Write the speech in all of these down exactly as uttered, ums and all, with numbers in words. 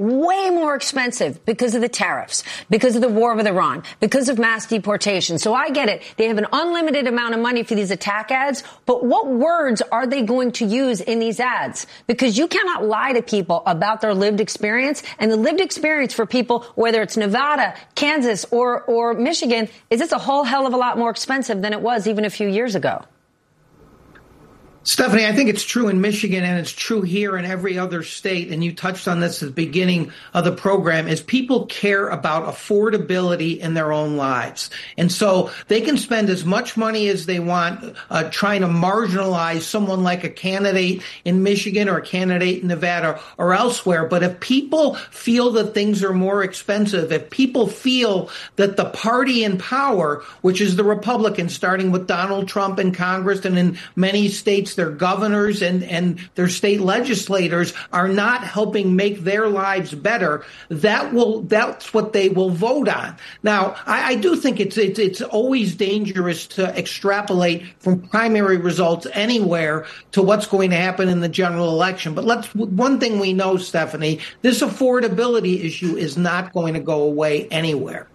way more expensive because of the tariffs, because of the war with Iran, because of mass deportation. So I get it. They have an unlimited amount of money for these attack ads. But what words are they going to use in these ads? Because you cannot lie to people about their lived experience. And the lived experience for people, whether it's Nevada, Kansas, or, or Michigan, is it's a whole hell of a lot more expensive than it was even a few years ago. Stephanie, I think it's true in Michigan and it's true here in every other state. And you touched on this at the beginning of the program, is people care about affordability in their own lives. And so they can spend as much money as they want uh, trying to marginalize someone like a candidate in Michigan or a candidate in Nevada or elsewhere. But if people feel that things are more expensive, if people feel that the party in power, which is the Republicans, starting with Donald Trump in Congress and in many states, their governors and, and their state legislators are not helping make their lives better, that will that's what they will vote on. Now, I, I do think it's, it's it's always dangerous to extrapolate from primary results anywhere to what's going to happen in the general election. But let's one thing we know, Stephanie, this affordability issue is not going to go away anywhere.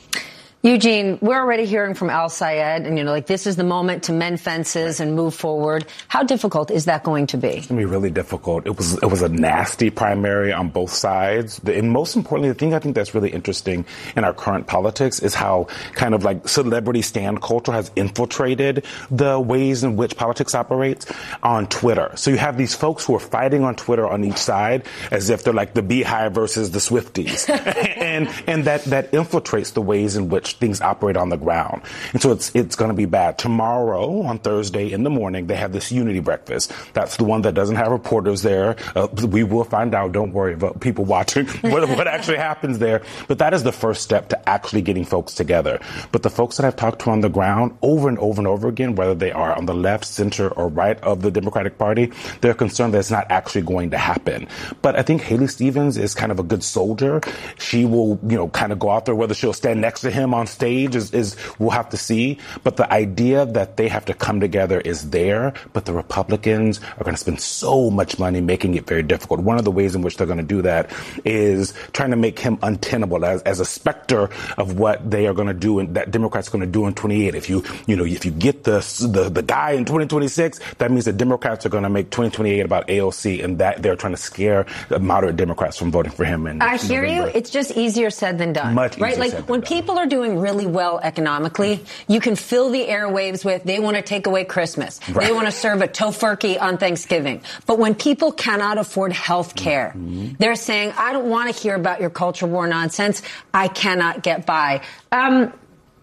Eugene, we're already hearing from Al Sayed, and, you know, like, this is the moment to mend fences and move forward. How difficult is that going to be? It's going to be really difficult. It was it was a nasty primary on both sides. And most importantly, the thing I think that's really interesting in our current politics is how kind of like celebrity stand culture has infiltrated the ways in which politics operates on Twitter. So you have these folks who are fighting on Twitter on each side as if they're like the Beehive versus the Swifties. and and that, that infiltrates the ways in which things operate on the ground. And so it's it's going to be bad. Tomorrow, on Thursday in the morning, they have this unity breakfast. That's the one that doesn't have reporters there. Uh, we will find out. Don't worry about people watching what, what actually happens there. But that is the first step to actually getting folks together. But the folks that I've talked to on the ground over and over and over again, whether they are on the left, center, or right of the Democratic Party, they're concerned that it's not actually going to happen. But I think Haley Stevens is kind of a good soldier. She will, you know, kind of go out there, whether she'll stand next to him on on stage is, is we'll have to see. But the idea that they have to come together is there. But the Republicans are going to spend so much money making it very difficult. One of the ways in which they're going to do that is trying to make him untenable as, as a specter of what they are going to do and that Democrats are going to do in twenty-eight. If you, you know, if you get the, the, the guy in twenty twenty-six, that means that Democrats are going to make twenty twenty-eight about A O C, and that they're trying to scare the moderate Democrats from voting for him. In I hear November. you. It's just easier said than done. Much right? easier Like said than when done. people are doing really well economically, you can fill the airwaves with they want to take away Christmas. Right. They want to serve a tofurkey on Thanksgiving. But when people cannot afford health care, mm-hmm. they're saying, I don't want to hear about your culture war nonsense. I cannot get by. Um,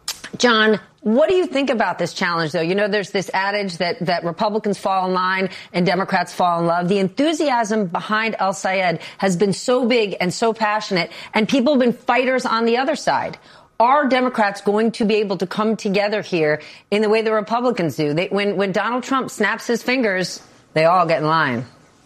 John, what do you think about this challenge, though? You know, there's this adage that, that Republicans fall in line and Democrats fall in love. The enthusiasm behind Al Sayed has been so big and so passionate, and people have been fighters on the other side. Are Democrats going to be able to come together here in the way the Republicans do? They, when, when Donald Trump snaps his fingers, they all get in line.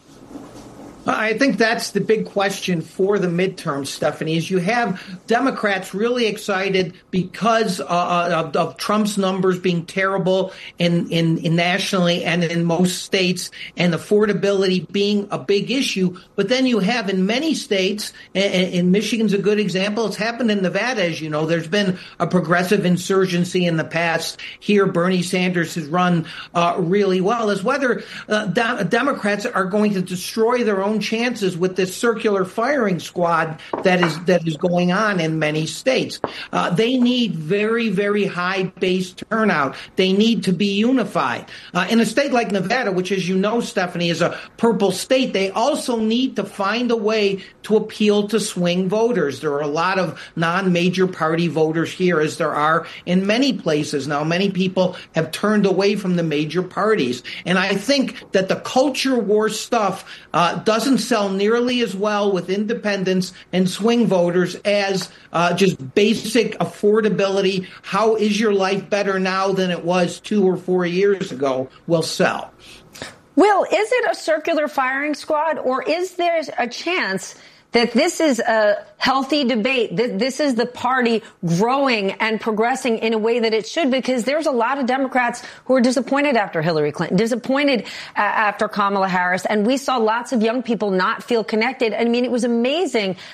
I think that's the big question for the midterm, Stephanie, is you have Democrats really excited because uh, of, of Trump's numbers being terrible in, in, in nationally and in most states, and affordability being a big issue. But then you have in many states, and, and Michigan's a good example. It's happened in Nevada, as you know. There's been a progressive insurgency in the past. Here, Bernie Sanders has run uh, really well. As whether uh, de- Democrats are going to destroy their own chances with this circular firing squad that is that is going on in many states. Uh, they need very, very high base turnout. They need to be unified. Uh, in a state like Nevada, which, as you know, Stephanie, is a purple state, they also need to find a way to appeal to swing voters. There are a lot of non-major party voters here, as there are in many places now. Many people have turned away from the major parties. And I think that the culture war stuff uh, doesn't sell nearly as well with independents and swing voters as uh, just basic affordability. How is your life better now than it was two or four years ago will sell. Will, is it a circular firing squad, or is there a chance that this is a healthy debate, that this is the party growing and progressing in a way that it should? Because there's a lot of Democrats who are disappointed after Hillary Clinton, disappointed uh, after Kamala Harris, and we saw lots of young people not feel connected. I mean, it was amazing